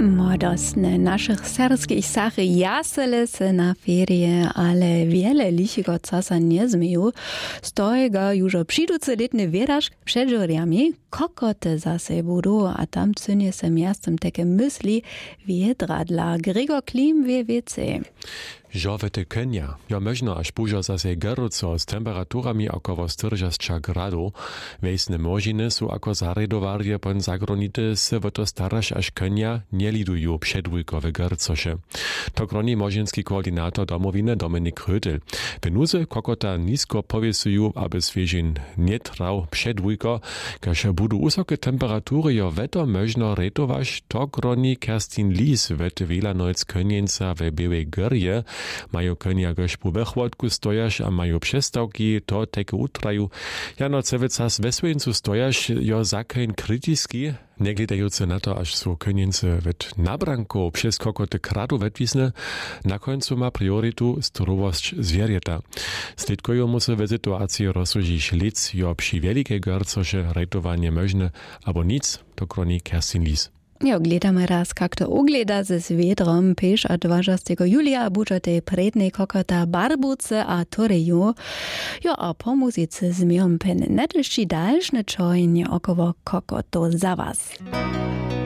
Modosne naszych serskich sachy jasele se na ferie, ale wiele lichiego czasu nie zmieją. Stojega już przyjduce letne wiedaż przed żuriami, kokoty zase budu, a tam cynie se miastem takie myśli wiedra dla Gregor Klim wie więcej. Żowete Kenia. Ja można aż późno zase geruco z temperaturami około 40 gradów. Wejsne możiny są ako zaredowarje pon zagronite se w to staraż aż Kenia nie lidują przedwójkowe gercosze. To kroni możinski koordynator domowiny Dominik Hötel. Venuzy kokota nisko powiesują, aby zwierzyn nie trał przedwójko, każ budu wysokie temperatury jo weto można retować, to kroni Kerstin Lies wete Wielanoc Kenienca we Białej Górze. Mają konia gośpu we chłodku stojasz, a mają przestałki, to teke utraju. Jano cewicas we swojcu stojasz, jo zakein krytyski, nie gledające na to, aż są konience wet nabranko przez kokoty kradu wetwisne, na końcu ma prioritu zdrowość zwierzęta. Sledkują mu se we sytuacji rozsłużyć lic, jo przy wielkiej garcosze ratowanie możne, abo nic, to kroni Kerstin Lies. Jo, gledamy raz, jak to ugleda ze swiedrom, peš a 20. Julia budżety prednej kokota Barbuce a Toreju. Jo, a po muzice zmiom pen netyszczy dalszne czojnie około kokoto za was.